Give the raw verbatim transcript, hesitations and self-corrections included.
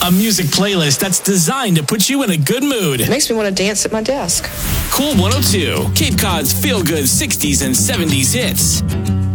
A music playlist that's designed to put you in a good mood. Makes me want to dance at my desk. Cool one oh two, Cape Cod's feel-good sixties and seventies hits.